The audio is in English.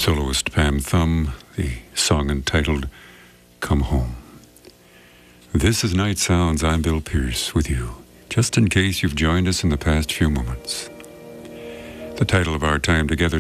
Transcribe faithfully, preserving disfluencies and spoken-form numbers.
soloist Pam Thumb, the song entitled Come Home. This is Night Sounds. I'm Bill Pierce with you, just in case you've joined us in the past few moments. The title of our time together